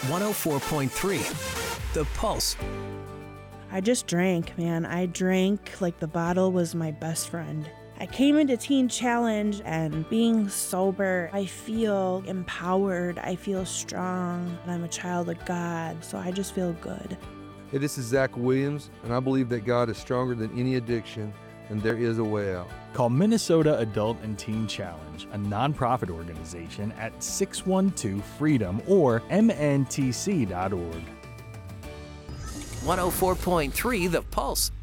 104.3 The Pulse. I just drank, man. I drank like the bottle was my best friend. I came into Teen Challenge and being sober, I feel empowered. I feel strong. And I'm a child of God, so I just feel good. Hey, this is Zach Williams, and I believe that God is stronger than any addiction, and there is a way out. Call Minnesota Adult and Teen Challenge, a nonprofit organization, at 612-FREEDOM or mntc.org. 104.3 The Pulse.